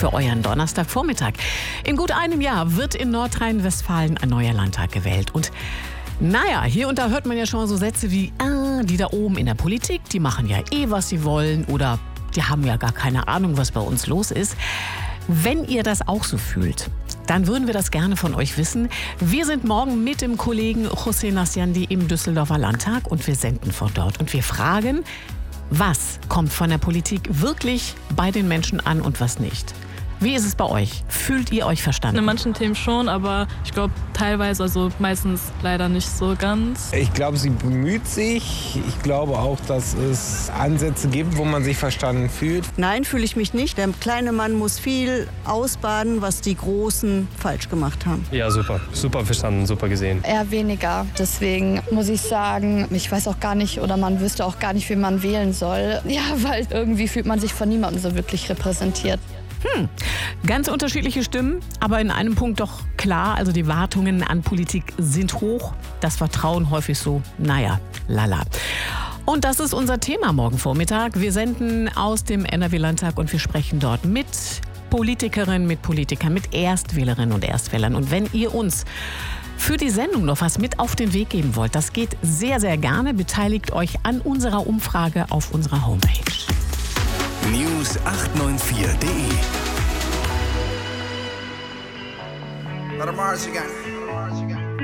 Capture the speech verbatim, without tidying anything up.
für euren Donnerstagvormittag. In gut einem Jahr wird in Nordrhein-Westfalen ein neuer Landtag gewählt. Und naja, hier und da hört man ja schon mal so Sätze wie, ah, die da oben in der Politik, die machen ja eh, was sie wollen, oder die haben ja gar keine Ahnung, was bei uns los ist. Wenn ihr das auch so fühlt, dann würden wir das gerne von euch wissen. Wir sind morgen mit dem Kollegen José Nasciandi im Düsseldorfer Landtag und wir senden von dort. Und wir fragen, was kommt von der Politik wirklich bei den Menschen an und was nicht? Wie ist es bei euch? Fühlt ihr euch verstanden? In manchen Themen schon, aber ich glaube teilweise, also meistens leider nicht so ganz. Ich glaube, sie bemüht sich. Ich glaube auch, dass es Ansätze gibt, wo man sich verstanden fühlt. Nein, fühle ich mich nicht. Der kleine Mann muss viel ausbaden, was die Großen falsch gemacht haben. Ja, super. Super verstanden, super gesehen. Eher weniger. Deswegen muss ich sagen, ich weiß auch gar nicht oder man wüsste auch gar nicht, wen man wählen soll. Ja, weil irgendwie fühlt man sich von niemandem so wirklich repräsentiert. Hm. Ganz unterschiedliche Stimmen, aber in einem Punkt doch klar, also die Erwartungen an Politik sind hoch, das Vertrauen häufig so, naja, lala. Und das ist unser Thema morgen Vormittag. Wir senden aus dem N R W-Landtag und wir sprechen dort mit Politikerinnen, mit Politikern, mit Erstwählerinnen und Erstwählern. Und wenn ihr uns für die Sendung noch was mit auf den Weg geben wollt, das geht sehr, sehr gerne. Beteiligt euch an unserer Umfrage auf unserer Homepage. News acht neun vier punkt de Let 'em march again.